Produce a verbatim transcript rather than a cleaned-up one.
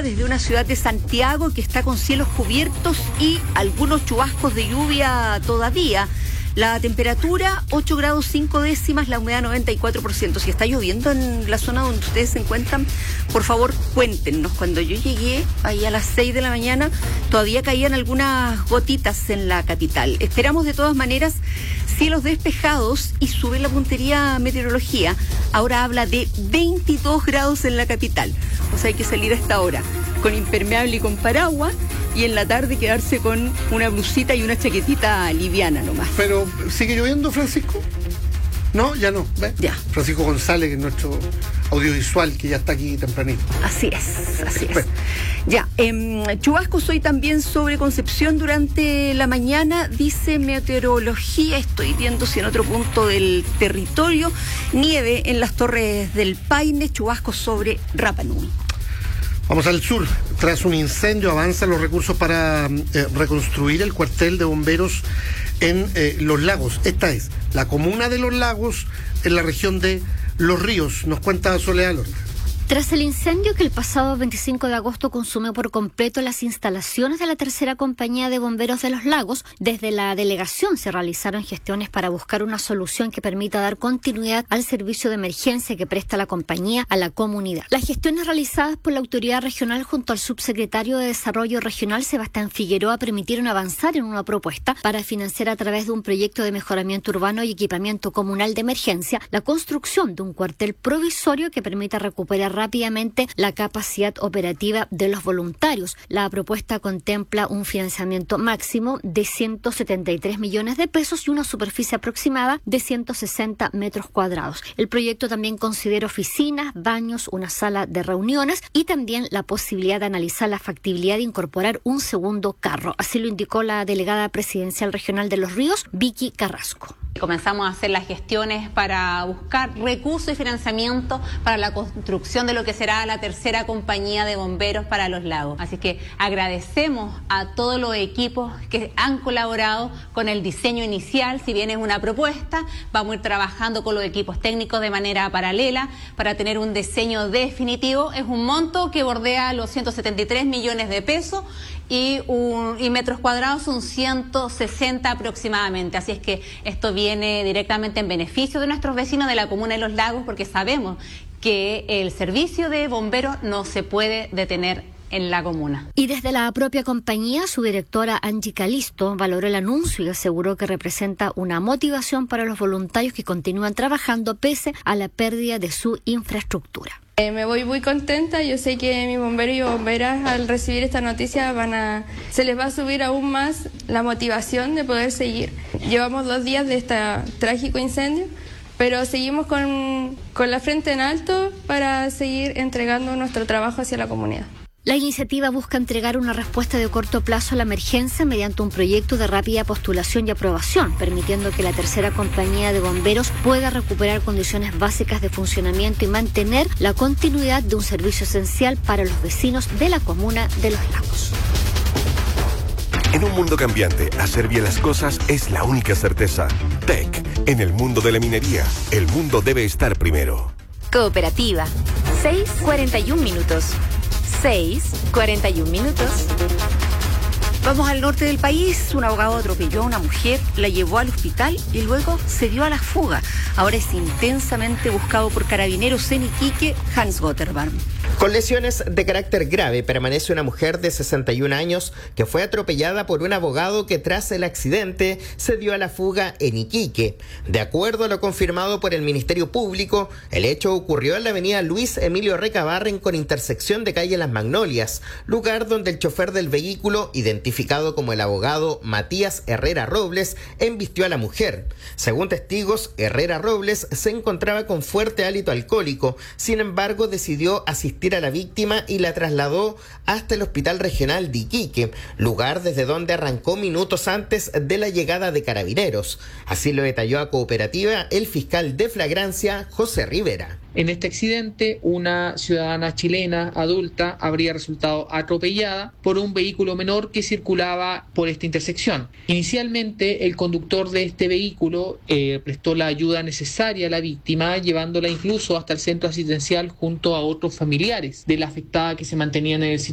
desde una ciudad de Santiago que está con cielos cubiertos y algunos chubascos de lluvia todavía. La temperatura ocho grados cinco décimas, la humedad noventa y cuatro por ciento. Si está lloviendo en la zona donde ustedes se encuentran, por favor cuéntenos. Cuando yo llegué ahí a las seis de la mañana, todavía caían algunas gotitas en la capital. Esperamos de todas maneras cielos despejados y sube la puntería meteorología. Ahora habla de veintidós grados en la capital. O sea, hay que salir a esta hora con impermeable y con paraguas, y en la tarde quedarse con una blusita y una chaquetita liviana nomás. Pero, ¿sigue lloviendo, Francisco? No, ya no. ¿Ves? Ya. Francisco González, que es nuestro audiovisual, que ya está aquí tempranito. Así es, así es. Ya, eh, chubascos hoy también sobre Concepción durante la mañana, dice meteorología. Estoy viendo si en otro punto del territorio, nieve en las Torres del Paine, chubascos sobre Rapa Nui. Vamos al sur. Tras un incendio avanzan los recursos para eh, reconstruir el cuartel de bomberos en eh, Los Lagos. Esta es la comuna de Los Lagos, en la región de Los Ríos. Nos cuenta Soledad Lorca. Tras el incendio que el pasado veinticinco de agosto consumió por completo las instalaciones de la tercera compañía de bomberos de Los Lagos, desde la delegación se realizaron gestiones para buscar una solución que permita dar continuidad al servicio de emergencia que presta la compañía a la comunidad. Las gestiones realizadas por la autoridad regional junto al subsecretario de Desarrollo Regional, Sebastián Figueroa, permitieron avanzar en una propuesta para financiar a través de un proyecto de mejoramiento urbano y equipamiento comunal de emergencia la construcción de un cuartel provisorio que permita recuperar rápidamente la capacidad operativa de los voluntarios. La propuesta contempla un financiamiento máximo de ciento setenta y tres millones de pesos y una superficie aproximada de ciento sesenta metros cuadrados. El proyecto también considera oficinas, baños, una sala de reuniones y también la posibilidad de analizar la factibilidad de incorporar un segundo carro. Así lo indicó la delegada presidencial regional de Los Ríos, Vicky Carrasco. Comenzamos a hacer las gestiones para buscar recursos y financiamiento para la construcción de lo que será la tercera compañía de bomberos para Los Lagos. Así que agradecemos a todos los equipos que han colaborado con el diseño inicial. Si bien es una propuesta, vamos a ir trabajando con los equipos técnicos de manera paralela para tener un diseño definitivo. Es un monto que bordea los ciento setenta y tres millones de pesos y, un, y metros cuadrados son ciento sesenta aproximadamente. Así es que esto viene directamente en beneficio de nuestros vecinos de la comuna de Los Lagos, porque sabemos que el servicio de bomberos no se puede detener en la comuna. Y desde la propia compañía, su directora Angie Calisto valoró el anuncio y aseguró que representa una motivación para los voluntarios que continúan trabajando pese a la pérdida de su infraestructura. Eh, me voy muy contenta. Yo sé que mis bomberos y bomberas al recibir esta noticia van a, se les va a subir aún más la motivación de poder seguir. Llevamos dos días de este trágico incendio, pero seguimos con, con la frente en alto para seguir entregando nuestro trabajo hacia la comunidad. La iniciativa busca entregar una respuesta de corto plazo a la emergencia mediante un proyecto de rápida postulación y aprobación, permitiendo que la tercera compañía de bomberos pueda recuperar condiciones básicas de funcionamiento y mantener la continuidad de un servicio esencial para los vecinos de la comuna de Los Lagos. En un mundo cambiante, hacer bien las cosas es la única certeza. T E C, en el mundo de la minería, el mundo debe estar primero. Cooperativa, seis cuarenta y un minutos. seis cuarenta y un minutos. Vamos al norte del país. Un abogado atropelló a una mujer, la llevó al hospital y luego se dio a la fuga. Ahora es intensamente buscado por carabineros en Iquique, Hans Gotterbaum. Con lesiones de carácter grave permanece una mujer de sesenta y un años que fue atropellada por un abogado que tras el accidente se dio a la fuga en Iquique. De acuerdo a lo confirmado por el Ministerio Público, el hecho ocurrió en la avenida Luis Emilio Recabarren con intersección de calle Las Magnolias, lugar donde el chofer del vehículo, identificado como el abogado Matías Herrera Robles, embistió a la mujer. Según testigos, Herrera Robles se encontraba con fuerte hálito alcohólico, sin embargo decidió asistir a la víctima y la trasladó hasta el Hospital Regional de Iquique, lugar desde donde arrancó minutos antes de la llegada de carabineros. Así lo detalló a Cooperativa el fiscal de flagrancia, José Rivera. En este accidente, una ciudadana chilena adulta habría resultado atropellada por un vehículo menor que circulaba por esta intersección. Inicialmente, el conductor de este vehículo eh, prestó la ayuda necesaria a la víctima, llevándola incluso hasta el centro asistencial junto a otros familiares de la afectada que se mantenían en el sitio.